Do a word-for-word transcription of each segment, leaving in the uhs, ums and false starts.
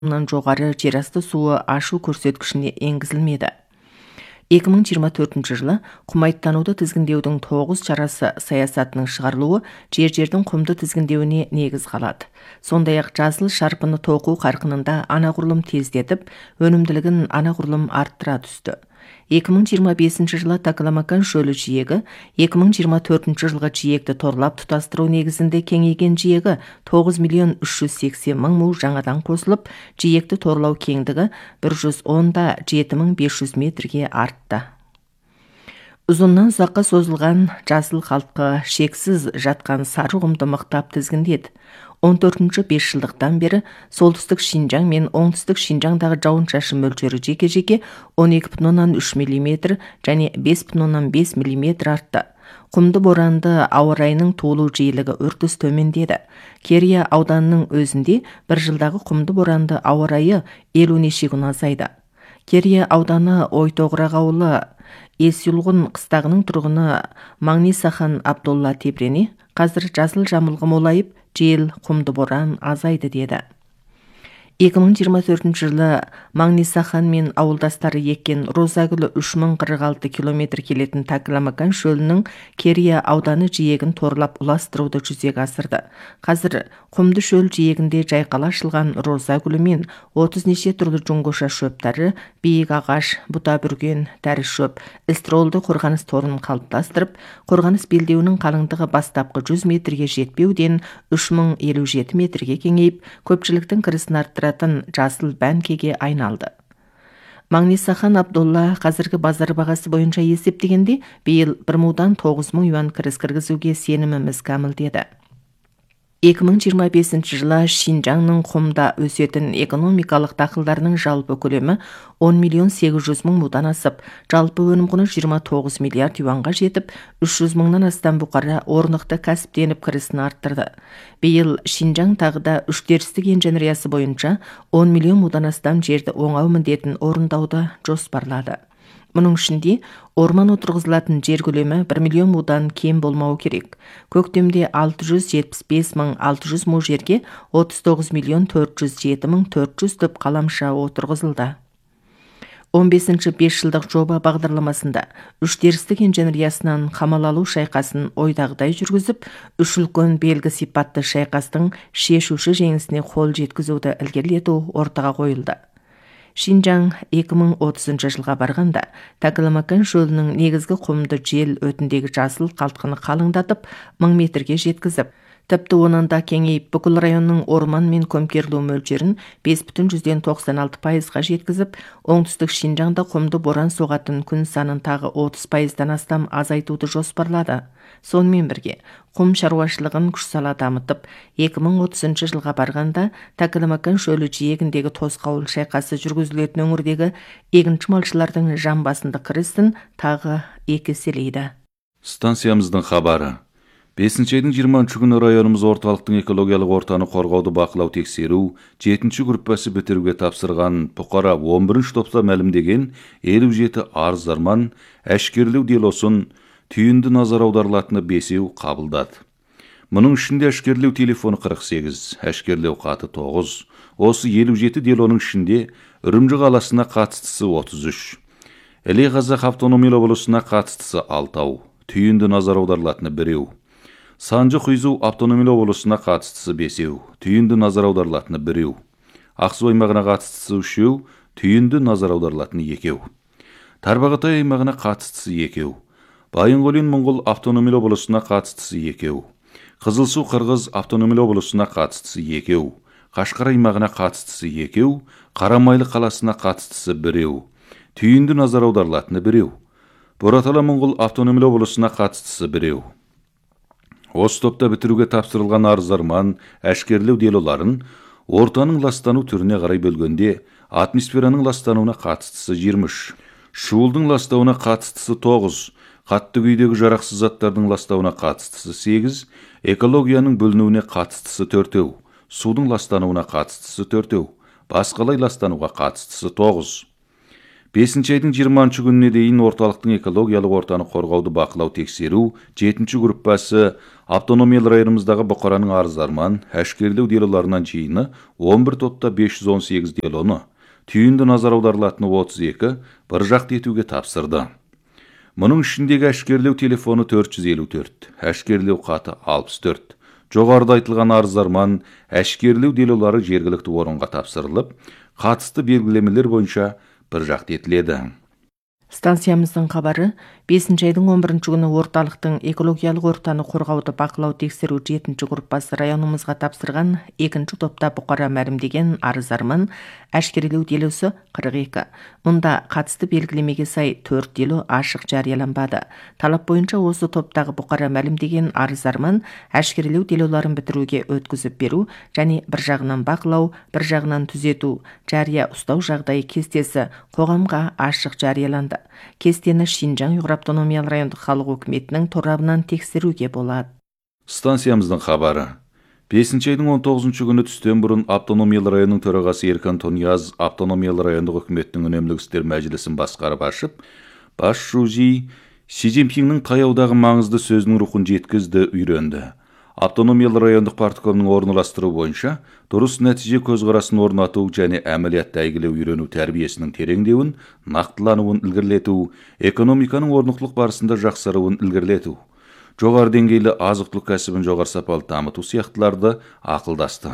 мыңнан жоғары жерасты суы ашу көрсеткішіне енгізілмеді. екі мың жиырма төртінші жылы құмайттануды тізгіндеудің тоғыз шарасы саясатының шығарылуы жер-жердің құмды тізгіндеуіне негіз қалады. Сондай-ақ жасыл шарпыны тоқу қарқынында анағұрлым тездетіп, өнімділігін анағұрлым арттыра түсті. екі мың жиырма бесінші жылы Такаламакан шөлі жиегі, екі мың жиырма төртінші жылғы жиекті торлап тұтастыру негізінде кеңейген жиегі тоғыз миллион үш жүз сексен мың му жаңадан қосылып, жиекті торлау кеңдігі бір жүз он да жеті мың бес жүз метрге артты. Ұзыннан ұзаққа созылған жасыл қалтқы шексіз жатқан сары құмды мықтап тізгіндеді. он төртінші бес жылдықтан бері солтүстік Шинжаң мен оңтүстік Шинжаңдағы жауын-шашын мөлшері жеке-жеке он екі бүтін оннан үш миллиметр және бес бүтін оннан бес миллиметр артты. Құмды боранды ауа райының туылу жиілігі үрдіс төмендеді. Керия ауданының өзінде бір жылдағы құмды боранды ауа райы елу неше күн азайды. Керия ауданы Ойтоғырақ ауылы Есюлғын қыстағының тұрғыны Маңнисахан Абдолла Тебрени қазір жасыл жамылғы молайып, жел, құмды боран азайды деді. екі мың жиырма төртінші жылы Маңнисахан мен ауылдастары еккен Розагүлі үш мың қырық алты километр келетін Такаламакан шөлінің Керия ауданы жиегін торлап ұластыруды жүзеге асырды. Қазір құмды шөл жиегінде жайқала ашылған Розагүлі мен отыз неше түрлі жұңгоша шөптері, биік ағаш, бұта бүрген, тәрі шөп, эстролды қорғаныс торын қалыптастырып, қорғаныс белдеуінің қалыңдығы бастапқы жүз метрге жетпеуден үш мың елу жеті метрге кеңейіп, көпшіліктің кірісін арттыра жасыл бәнкеге айналды. Маңнисахан Абдолла қазіргі базар бағасы бойынша есептегенде биыл бір мудан тоғыз мың юан кіріс кіргізуге сеніміміз кәміл деді. екі мың жиырма бесінші жылы Шинжаңның құмда өсетін экономикалық дақылдарының жалпы көлемі он миллион сегіз жүз мың мудан асып, жалпы өнім құны жиырма тоғыз миллиард юанға жетіп, үш жүз мыңнан астам бұқара орнықты кәсіптеніп кірісін арттырды. Биыл Шинжаң тағы да үштертістік инженериясы бойынша он миллион мудан астам жерді оңау міндетін орындауды жоспарлады. Мұның ішінде орман отырғызылатын жер көлемі бір миллион мудан кем болмауы керек. Көктемде алты жүз жетпіс бес мың алты жүз му жерге отыз тоғыз миллион төрт жүз жеті мың төрт жүз түп қаламша отырғызылды. он бесінші бес жылдық жоба бағдарламасында үш дерістік инженериясынан қамал алу шайқасын ойдағыдай жүргізіп, үш үлкен белгі сипатты шайқастың шешуші жеңісіне қол жеткізуді ілгерілету ортаға қойылды. Шинжаң екі мың отызыншы жылға барғанда Такаламакан шөлінің негізгі құмды жел өтіндегі жасыл қалтқыны қалыңдатып, мың метрге жеткізіп, тіпті онан да кеңейіп, бүкіл районның орман мен көмкерілу мөлшерін бес бүтін жүзден тоқсан алты пайызға жеткізіп, оңтүстік Шинжаңда құмды боран соғатын күн санын тағы отыз пайыздан астам азайтуды жоспарлады. Сонымен бірге, құм шаруашылығын күш сала дамытып, екі мың отызыншы жылға барғанда Такаламакан шөлі жиегіндегі тосқауыл шайқасы жүргізілетін өңірдегі егінші малшылардың жамбасында кірісін тағы екі еселейді. Станциямыздың хабары. бесінші айдың жиырмасыншы күні районымыз орталықтың экологиялық ортаны қорғауды бақылау тексеру жетінші группасы бітіруге тапсырған бұқара он бірінші топта мәлімдеген елу жеті арыз-арман, әшкерлеу делосын түйінді назар аударылатыны бесеу қабылдады. Мұның ішінде әшкерлеу телефоны қырық сегіз, әшкерлеу хаты тоғыз, осы елу жеті делоның ішінде Үрімжі қаласына қатыстысы отыз үш, Іле Қазақ автономиялы облысына қатыстысы алтау, түйінді назар аударылатыны біреу, Санжы Құйзу автономиялы облысына қатыстысы бесеу, түйінді назар аударылатыны біреу, Ақсу аймағына қатыстысы үшеу, түйінді назар аударылатыны екеу, Тарбағатай аймағына қатыстысы екеу, Байынғолин Моңғол автономиялы облысына қатыстысы екеу, Қызылсу Қырғыз автономиялы облысына қатыстысы екеу, Қашқар аймағына қатыстысы екеу, Қарамайлы қаласына қатыстысы біреу, түйінді назар аударылатыны біреу, Боратала Моңғол автономиялы облысына қатыстысы біреу. Осы топта бітіруге тапсырылған арыз-арман, әшкерлеу делоларын ортаның ластану түріне қарай бөлгенде атмосфераның ластануына қатыстысы жиырма үш, шуылдың ластауына қатыстысы тоғыз, қатты күйдегі жарақсыз заттардың ластауына қатыстысы сегіз, экологияның бөлінуіне қатыстысы төртеу, судың ластануына қатыстысы төртеу, басқалай ластануға қатыстысы тоғыз. бесінші айдың жиырманчы күніне дейін орталықтың экологиялық ортаны қорғауды бақылау тексеру жетінші группасы автономиялы районымыздағы бұқараның арыздарман, әшкерелеу делоларынан жиыны он бір топта бес жүз он сегіз делоны, түйінді назар аударылатыны отыз екі, бір жақты етуге тапсырды. Мұның ішіндегі әшкерелеу телефоны төрт жүз елу төрт, әшкерелеу хаты алпыс төрт. Жоғарыда айтылған арыздарман, әшкерелеу делолары жергілікті орынға тапсырылып, қатысты белгілемелер бойынша бір жақты етіледі. Станциямыздың хабары бесінші айдың он бірінші күні орталықтың экологиялық ортаны қорғауды бақылау тексеру жетінші группасы районымызға тапсырған екінші топта бұқара мәлімдеген арыздарман әшкерелеу делосы қырық екі. Мұнда қатысты белгілемеге сай төрт дело ашық жарияланбады. Талап бойынша осы топтағы бұқара мәлімдеген арыздарман әшкерелеу делоларын бітіруге өткізіп беру және бір жағынан бақылау, бір жағынан түзету, жария ұстау жағдайы кестесі қоғамға ашық жарияланды. Кестені Шинжаң Ұйғыр автономиялы райондық халық өкіметінің торабынан тексеруге болады. Станциямыздың хабары. бесінші айдың он тоғызыншы күні түстен бұрын автономиялы районның төрағасы Еркан Тонияз автономиялы райондық үкіметтің үнемдік істер мәжілісін басқарып ашып, бас жужи Си Цзиньпиннің таяудағы маңызды сөзінің рухын жеткізді, үйренді. Автономиялы райондық парткомның орналастыру бойынша дұрыс нәтиже көзқарасын орнату және әмілиятты әйгілеу үйрену тәрбиесінің тереңдеуін, нақтылануын ілгерілету, экономиканың орнықтылық барысында жақсаруын ілгерілету, жоғары деңгейлі азық-түлік кәсібін жоғары сапалы дамыту сияқтыларды ақылдасты.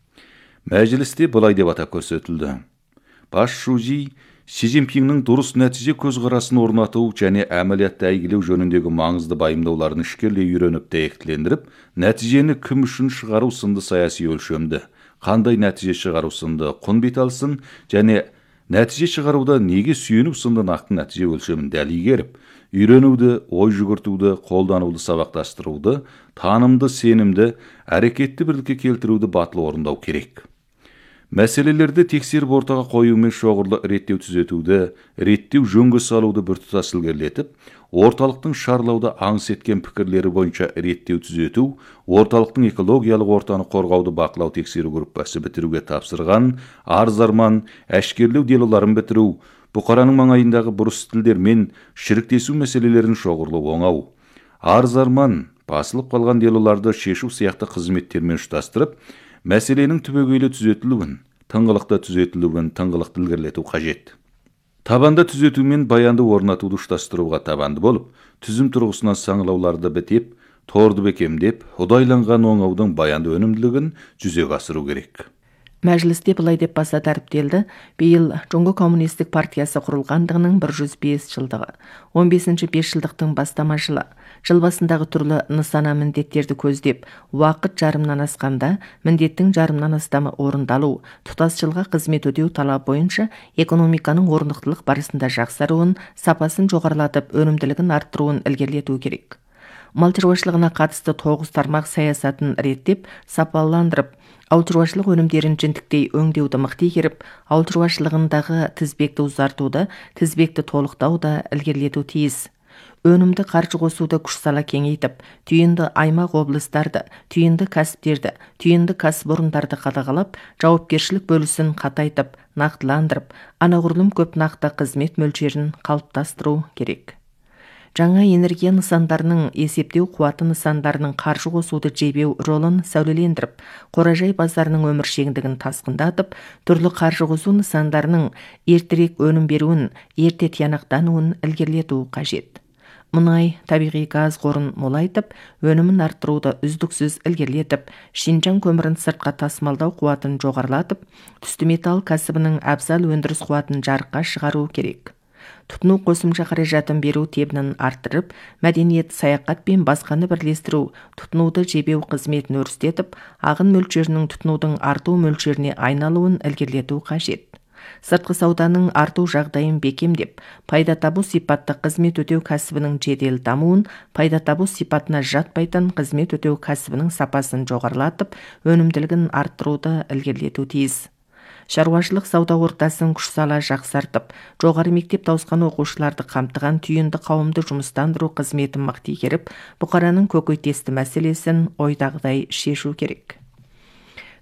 Мәжілісте былай деп атап көрсетілді. Бас жужи Си Цзиньпиннің дұрыс нәтиже көзқарасын орнату және әмілиятты әйгілеу жөніндегі маңызды байымдауларын ішкерлей үйреніп дәйектілендіріп, нәтижені кім үшін шығару сынды саяси өлшемді, қандай нәтиже шығару сынды құн беталсын және нәтиже шығаруда неге сүйену сынды нақты нәтиже өлшемін дәл игеріп, үйренуді, ой жүгіртуді, қолдануды сабақтастыруды, танымды, сенімді, әрекетті бірлікке келтіруді батыл орындау керек. Мәселелерді тексеріп ортаға қоюмен шоғырлы реттеу түзетуді, реттеу жөнге салуды біртұтас ілгерілетіп, орталықтың шарлауда аңыс еткен пікірлері бойынша реттеу түзету, орталықтың экологиялық ортаны қорғауды бақылау тексеру группасы бітіруге тапсырған арыздарман, әшкерлеу делоларын бітіру, бұқараның маңайындағы бұрыс тілдер мен шіріктесу мәселелерін шоғырлы оңау, арыздарман басылып қалған делоларды шешу сияқты қызметтермен ұштастырып, мәселенің түбегейлі түзетілуін, тыңғылықты түзетілуін, тыңғылықты ілгерілету қажет. Табанда түзету мен баянды орнатуды ұштастыруға табанды болып, түзім тұрғысынан саңылауларды бітеп, торды бекемдеп, ұдайланған оңаудың баянды өнімділігін жүзеге асыру керек. Мәжілісте былай деп баса дәріптелді. Биыл Жоңго коммунистік партиясы құрылғандығының бір жүз бес жылдығы. он бесінші бес жылдықтың бастама жылы. Жыл басындағы түрлі нысана міндеттерді көздеп, уақыт жарымнан асқанда, міндеттің жарымнан астамы орындалу, тұтас жылға қызмет өтеу талап бойынша экономиканың орнықтылық барысында жақсаруын, сапасын жоғарылатып, өнімділігін арттыруын ілгерілету керек. Мал шаруашылығына қатысты тоғыз тармақ саясатын реттеп, сапаландырып, ауыл шаруашылық өнімдерін жінтіктей өңдеуді мықты игеріп, ауыл шаруашылығындағы тізбекті ұзартуды, тізбекті толықтауды ілгерілету тиіс. Өнімді қаржы қосуды күш сала кеңейтіп, түйінді аймақ облыстарды, түйінді кәсіптерді, түйінді кәсіпорындарды қадағалап, жауапкершілік бөлісін қатайтып, нақтыландырып, анағұрлым көп нақты қызмет мөлшерін қалыптастыру керек. Жаңа энергия нысандарының есептеу қуаты нысандарының қаржы қосуды жебеу ролын сәулелендіріп, қоражай базарының өміршеңдігін тасқындатып, түрлі қаржы қосу нысандарының ертерек өнім беруін, ерте тиянақтануын ілгерілету қажет. Мұнай, табиғи газ қорын молайтып, өнімін арттыруды үздіксіз ілгерілетіп, Шинжаң көмірін сыртқа тасымалдау қуатын жоғарылатып, түсті металл кәсібінің әбзал өндіріс қуатын жарыққа шығару керек. Тұтыну қосымша қаражатын беру тебінін арттырып, мәдениет, саяхат пен басқаны бірлестіру, тұтынуды жебеу қызметін өрістетіп, ағын мөлшерінің тұтынудың арту мөлшеріне айналуын ілгерілету қажет. Сыртқы сауданың арту жағдайын бекемдеп, пайда табу сипатты қызмет өтеу кәсібінің жедел дамуын, пайда табу сипатына жатпайтын қызмет өтеу кәсібінің сапасын жоғарылатып, өнімділігін арттыруды ілгерілету тиіс. Шаруашылық сауда ортасын күш сала жақсартып, жоғары мектепте ауысқан оқушыларды қамтыған түйінді қауымды жұмыстандыру қызметін мықты игеріп, бұқараның көкейтесті мәселесін ойдағыдай шешу керек.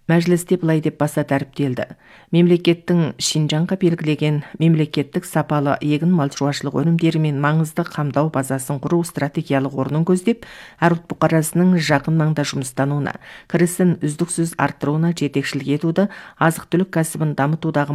Мәжілісте былай деп баса дәріптелді. Мемлекеттің Шинжанға белгілеген мемлекеттік сапалы егін мал шаруашылық өнімдері мен маңызды қамдау базасын құру стратегиялық орнын көздеп, әр ұлт бұқарасының жақын маңда жұмыстануына, кірісін үздіксіз арттыруына жетекшілік етуді, азық-түлік кәсібін дамытудағы